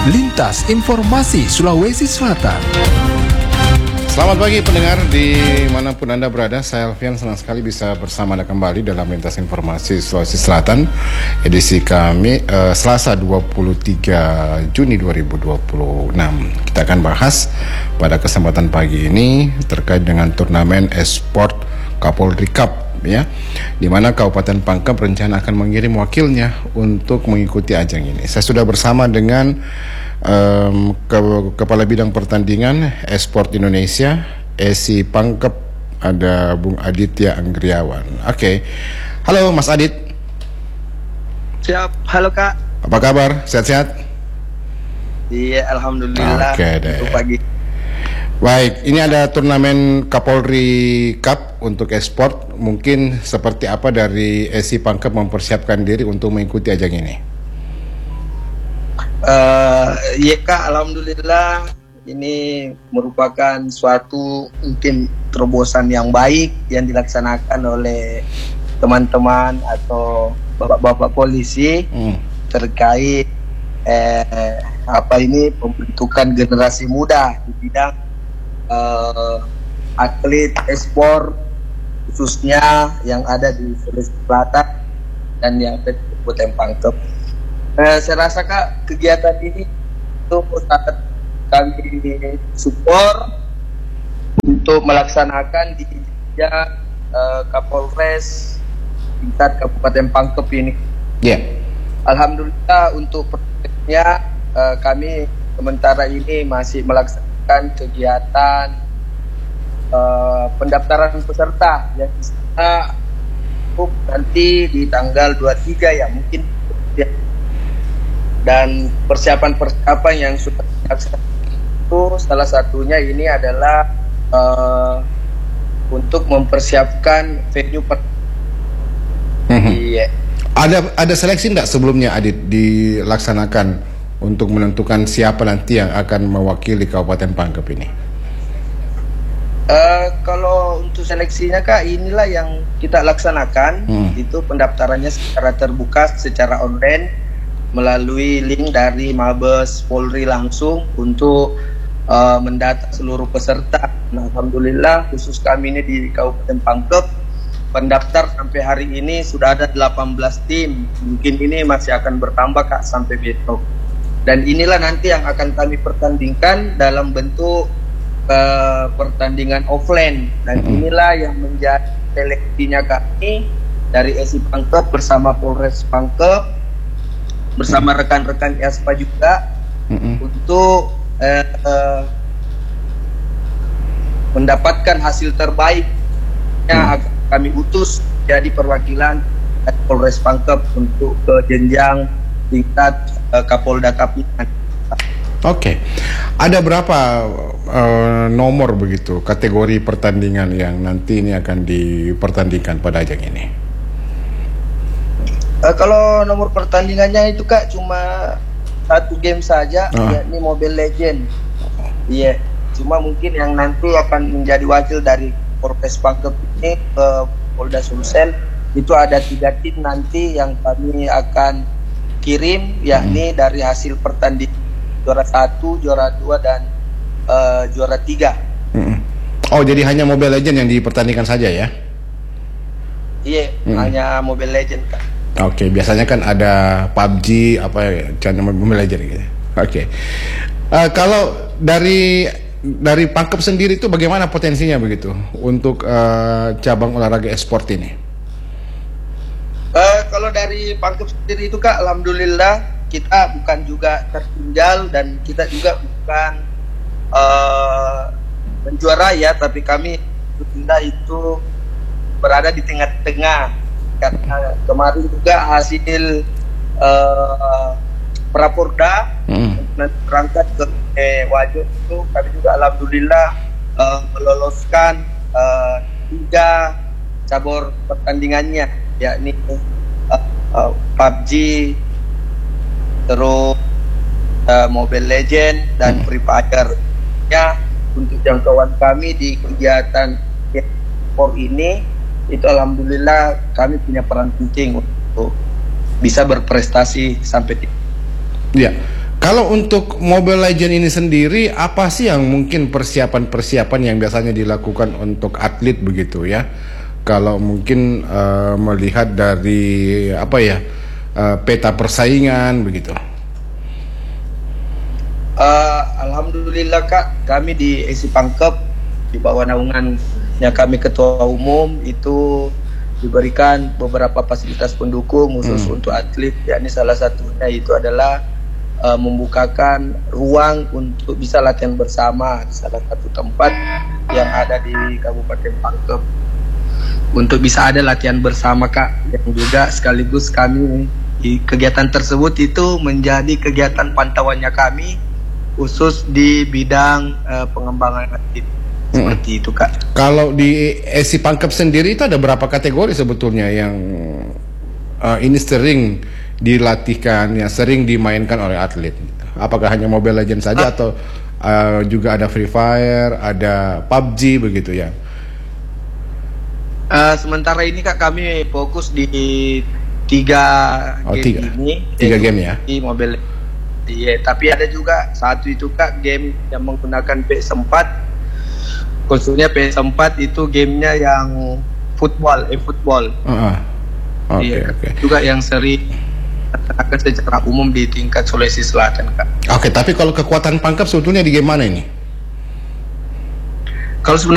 Lintas Informasi Sulawesi Selatan. Selamat pagi pendengar dimanapun Anda berada. Saya Alfian, senang sekali bisa bersama Anda kembali dalam Lintas Informasi Sulawesi Selatan. Edisi kami Selasa 23 Juni 2026. Kita akan bahas pada kesempatan pagi ini terkait dengan turnamen e-sport Kapolri Cup, ya, di mana Kabupaten Pangkep berencana akan mengirim wakilnya untuk mengikuti ajang ini. Saya sudah bersama dengan Kepala Bidang Pertandingan e-sport Indonesia, ESI Pangkep, ada Bung Aditya Anggriawan. Oke. Halo Mas Adit. Siap, halo Kak. Apa kabar? Sehat-sehat? Iya, alhamdulillah. Oke deh. Pagi. Baik, ini ada turnamen Kapolri Cup untuk e-sport. Mungkin seperti apa dari ESI Pangkep mempersiapkan diri untuk mengikuti ajang ini? Ya Kak, alhamdulillah ini merupakan suatu mungkin terobosan yang baik yang dilaksanakan oleh teman-teman atau bapak-bapak polisi terkait pembentukan generasi muda di bidang atlet e-sport khususnya yang ada di Sulawesi Selatan dan yang ada di Kabupaten Pangkep. Saya rasa Kak, kegiatan ini itu sangat kami support untuk melaksanakan di Kapolres tingkat Kabupaten Pangkep ini. Alhamdulillah untuk prosesnya kami sementara ini masih melaksanakan kegiatan pendaftaran peserta yang bisa nanti di tanggal 23 ya mungkin, dan persiapan yang sudah dilaksanakan itu salah satunya ini adalah untuk mempersiapkan venue Ada seleksi enggak sebelumnya Adit dilaksanakan untuk menentukan siapa nanti yang akan mewakili Kabupaten Pangkep ini? Kalau untuk seleksinya Kak, inilah yang kita laksanakan. Itu pendaftarannya secara terbuka, secara online melalui link dari Mabes Polri langsung untuk mendata seluruh peserta. Nah, alhamdulillah khusus kami ini di Kabupaten Pangkep, pendaftar sampai hari ini sudah ada 18 tim. Mungkin ini masih akan bertambah Kak sampai besok. Dan inilah nanti yang akan kami pertandingkan dalam bentuk pertandingan offline. Dan inilah yang menjadi seleksinya kami dari ESI Pangkep bersama Polres Pangkep bersama rekan-rekan IASPA juga untuk mendapatkan hasil terbaik yang akan kami utus jadi perwakilan Polres Pangkep untuk ke jenjang tingkat Kapolda Kapolda. Oke. Ada berapa nomor begitu kategori pertandingan yang nanti ini akan dipertandingkan pada ajang ini? Kalau nomor pertandingannya itu Kak cuma satu game saja, yakni Mobile Legend. Iya, cuma mungkin yang nanti akan menjadi wakil dari Polres Pangkep ini ke Polda Sulsel itu ada 3 tim nanti yang kami akan kirim, yakni dari hasil pertandingan juara 1, juara 2 dan juara 3. Oh, jadi hanya Mobile Legend yang dipertandingkan saja ya? Iya, hanya Mobile Legend Kak. Oke, biasanya kan ada PUBG channel Mobile Legends gitu. Oke. Kalau dari Pangkep sendiri itu bagaimana potensinya begitu untuk cabang olahraga e-sport ini? Kalau dari Pangkep sendiri itu Kak, alhamdulillah kita bukan juga tertinggal dan kita juga bukan menjuara ya, tapi kami alhamdulillah itu berada di tengah-tengah. Karena kemarin juga hasil Praporda berangkat ke Wajo itu kami juga alhamdulillah meloloskan 3 cabur pertandingannya, yakni PUBG, terus Mobile Legend dan Free Fire. Ya, untuk jangkauan kami di kegiatan e-sport ini itu alhamdulillah kami punya peran penting untuk bisa berprestasi sampai. Ya, Kalau untuk Mobile Legends ini sendiri, apa sih yang mungkin persiapan-persiapan yang biasanya dilakukan untuk atlet begitu ya? Kalau mungkin melihat dari peta persaingan begitu. Alhamdulillah Kak, kami di Esi Pangkep di bawah naungannya kami Ketua Umum itu diberikan beberapa fasilitas pendukung khusus untuk atlet, yakni salah satunya itu adalah membukakan ruang untuk bisa latihan bersama di salah satu tempat yang ada di Kabupaten Pangkep, untuk bisa ada latihan bersama Kak, yang juga sekaligus kami di kegiatan tersebut itu menjadi kegiatan pantauannya kami khusus di bidang pengembangan atlet seperti itu Kak. Kalau di Esi Pangkep sendiri itu ada berapa kategori sebetulnya yang ini sering dilatihkan, yang sering dimainkan oleh atlet? Apakah hanya Mobile Legends saja atau juga ada Free Fire, ada PUBG begitu ya? Sementara ini Kak kami fokus di tiga game ya? Di Mobile Legends. Iya, tapi ada juga satu itu Kak game yang menggunakan PS4. Khususnya PS4 itu gamenya yang football. Okay. Juga yang sering secara umum di tingkat Sulawesi Selatan Kak. Oke, tapi kalau kekuatan Pangkep sebetulnya di game mana ini? Kalau